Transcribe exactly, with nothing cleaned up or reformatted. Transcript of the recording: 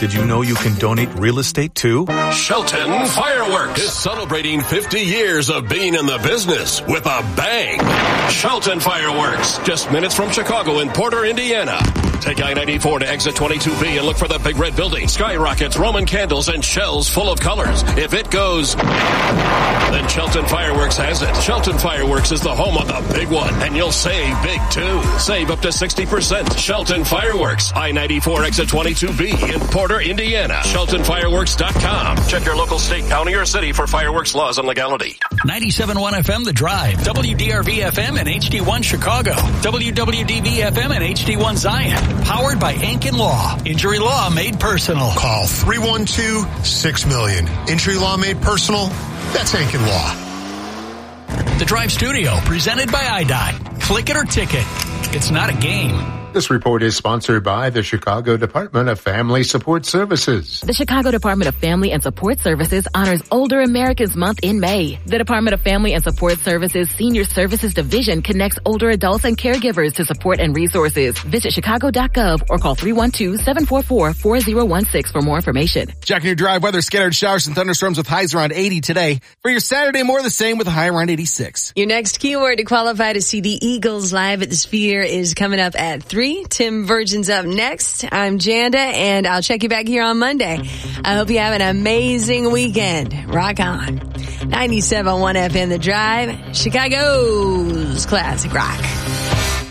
Did you know you can donate real estate too? Shelton Fireworks is celebrating fifty years of being in the business with a bang. Shelton Fireworks, just minutes from Chicago in Porter, Indiana. Take I ninety-four to exit twenty-two B and look for the big red building, skyrockets, Roman candles, and shells full of colors. If it goes, then Shelton Fireworks has it. Shelton Fireworks is the home of the big one, and you'll save big too. Save up to sixty percent. Shelton Fireworks, I ninety-four exit twenty-two B in Porter, Indiana. Shelton Fireworks dot com. Check your local state, county, or city for fireworks laws and legality. ninety-seven point one F M The Drive, W D R V F M and H D one Chicago, W W D V F M and H D one Zion. Powered by Ankin Law. Injury law made personal. Call three one two, six million. Injury law made personal? That's Ankin Law. The Drive Studio, presented by I D O T. Click it or ticket. It's not a game. This report is sponsored by the Chicago Department of Family Support Services. The Chicago Department of Family and Support Services honors Older Americans Month in May. The Department of Family and Support Services Senior Services Division connects older adults and caregivers to support and resources. Visit chicago dot gov or call three one two, seven four four, four zero one six for more information. Checking your drive weather, scattered showers and thunderstorms with highs around eighty today. For your Saturday, more of the same with a high around eighty-six. Your next keyword to qualify to see the Eagles live at the Sphere is coming up at three. Tim Virgin's up next. I'm Janda, and I'll check you back here on Monday. I hope you have an amazing weekend. Rock on. ninety-seven point one F M The Drive, Chicago's classic rock.